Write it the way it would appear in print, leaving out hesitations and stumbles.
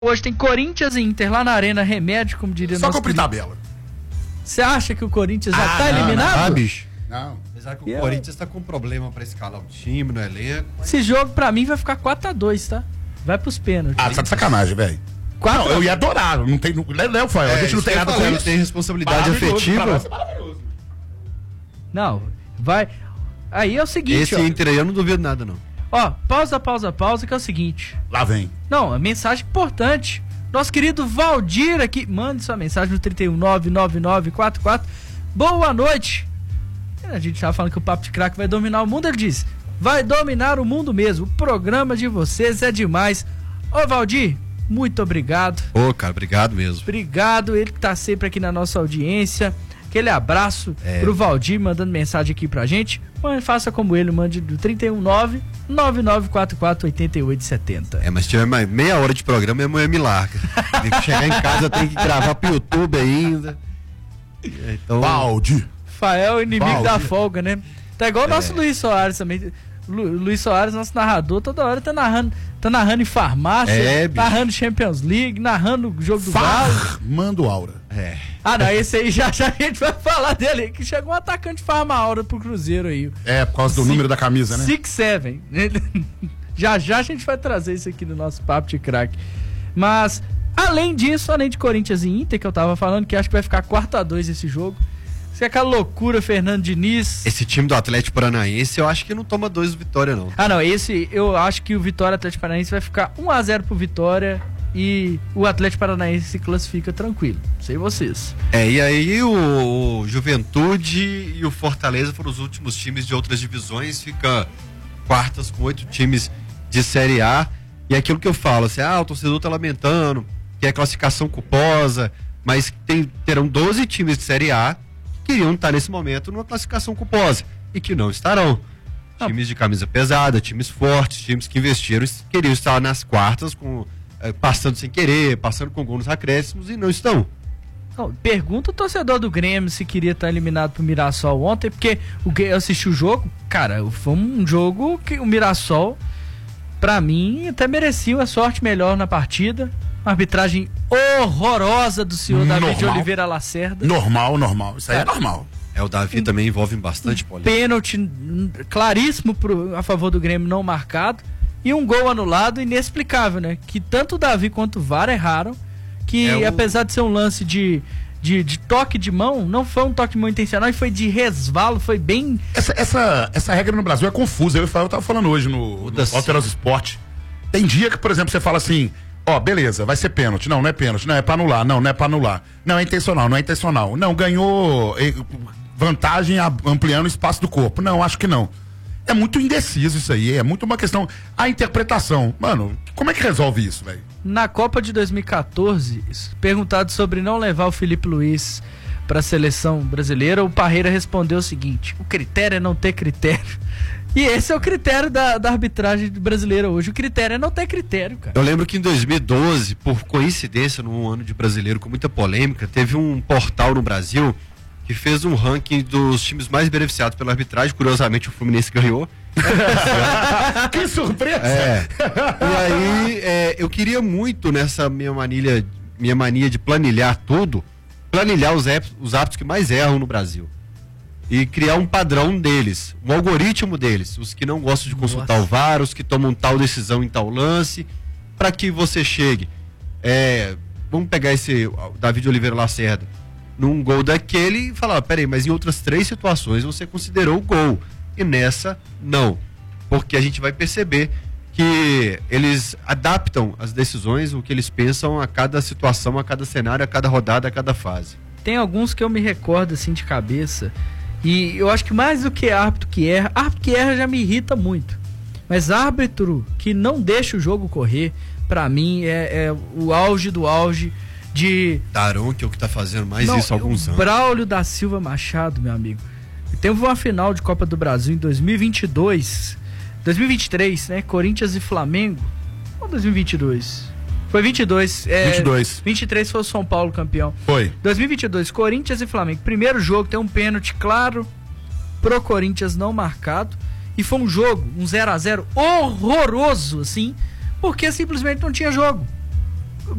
Hoje tem Corinthians e Inter lá na Arena Remédio, como diria Só nosso cumprir querido. tabela. Você acha que o Corinthians já tá eliminado? Não, bicho. Não. Apesar que o Corinthians tá com problema pra escalar o time no elenco. Esse jogo, pra mim, vai ficar 4-2, tá? Vai pros pênaltis. Ah, tá de sacanagem, velho. Não, eu ia adorar. Não tem. Léo, a gente não tem nada com isso. Tem responsabilidade afetiva. Não, vai. Aí é o seguinte, Esse Inter aí eu não duvido nada, não. Ó, pausa, que é o seguinte. Lá vem. Não, a mensagem importante. Nosso querido Valdir aqui, mande sua mensagem no 3199944. Boa noite. A gente tava falando que o Papo de Craque vai dominar o mundo, ele diz, vai dominar o mundo mesmo. O programa de vocês é demais. Ô Valdir, muito obrigado. Ô, cara, obrigado mesmo. Obrigado, ele que tá sempre aqui na nossa audiência. Aquele abraço pro Valdir, mandando mensagem aqui pra gente. Faça como ele, mande do 319-9944-8870. Mas se tiver mais meia hora de programa, minha mulher me larga. Tem que chegar em casa, tem que gravar pro YouTube ainda. Então... Valdir. Fael, inimigo da folga, né? Tá igual o nosso Luiz Soares também. Luiz Soares, nosso narrador, toda hora tá narrando em farmácia, narrando Champions League, narrando o jogo do Galo. Mando Aura. Ah, não, esse aí já a gente vai falar dele, que chegou um atacante Farma Aura pro Cruzeiro aí. Por causa do número da camisa, né? 6-7. Já a gente vai trazer isso aqui no nosso Papo de Craque. Mas, além disso, além de Corinthians e Inter, que eu tava falando, que acho que vai ficar 4-2 esse jogo. Se é aquela loucura, Fernando Diniz. Esse time do Atlético Paranaense, eu acho que não toma 2 vitórias, não. Ah, não, esse eu acho que o Vitória Atlético Paranaense vai ficar 1-0 pro Vitória e o Atlético Paranaense se classifica tranquilo. Sei vocês. E aí o Juventude e o Fortaleza foram os últimos times de outras divisões, fica quartas com 8 times de Série A. E é aquilo que eu falo, assim, o torcedor tá lamentando, que é classificação culposa, mas terão 12 times de Série A queriam estar nesse momento numa classificação culposa e que não estarão. Times de camisa pesada, times fortes, times que investiram, queriam estar nas quartas, passando sem querer, passando com gol nos acréscimos e não estão. Não, pergunta o torcedor do Grêmio se queria estar eliminado pro Mirassol ontem, porque eu assisti o jogo, cara, foi um jogo que o Mirassol, pra mim, até merecia uma sorte melhor na partida. Uma arbitragem horrorosa do senhor Davi de Oliveira Lacerda. Normal. Isso aí é normal. O Davi também envolve bastante polêmica. Pênalti claríssimo a favor do Grêmio não marcado. E um gol anulado inexplicável, né? Que tanto o Davi quanto o VAR erraram. Que apesar de ser um lance de toque de mão, não foi um toque de mão intencional e foi de resvalo, foi bem... Essa regra no Brasil é confusa. Eu tava falando hoje no Alterosa Esporte. Tem dia que, por exemplo, você fala assim... beleza, vai ser pênalti. Não é pênalti. Não, é pra anular. Não é pra anular. Não, é intencional. Não é intencional. Não, ganhou vantagem ampliando o espaço do corpo. Não, acho que não. É muito indeciso isso aí. É muito uma questão... A interpretação. Mano, como é que resolve isso, velho? Na Copa de 2014, perguntado sobre não levar o Felipe Luiz pra seleção brasileira, o Parreira respondeu o seguinte: o critério é não ter critério. E esse é o critério da arbitragem brasileira hoje. O critério é não ter critério, cara. Eu lembro que em 2012, por coincidência, num ano de brasileiro com muita polêmica, teve um portal no Brasil que fez um ranking dos times mais beneficiados pela arbitragem. Curiosamente, o Fluminense ganhou. Que surpresa! E aí, eu queria muito, nessa minha mania de planilhar tudo, planilhar os árbitros que mais erram no Brasil. E criar um padrão deles, um algoritmo deles, os que não gostam de consultar o VAR, os que tomam tal decisão em tal lance, para que você chegue. Vamos pegar esse Davi de Oliveira Lacerda, num gol daquele e falar, peraí, mas em outras 3 situações você considerou o gol, e nessa não, porque a gente vai perceber que eles adaptam as decisões, o que eles pensam a cada situação, a cada cenário, a cada rodada, a cada fase. Tem alguns que eu me recordo assim de cabeça. E eu acho que mais do que árbitro que erra já me irrita muito. Mas árbitro que não deixa o jogo correr, pra mim, é o auge do auge de... Daron, que é o que tá fazendo mais isso há alguns anos. Braulio da Silva Machado, meu amigo. Teve uma final de Copa do Brasil em 2023, né? Corinthians e Flamengo. Ou 2022? Foi 22. 22. 23 foi o São Paulo campeão. Foi. 2022, Corinthians e Flamengo. Primeiro jogo, tem um pênalti claro pro Corinthians não marcado. E foi um jogo, um 0-0 horroroso, assim, porque simplesmente não tinha jogo.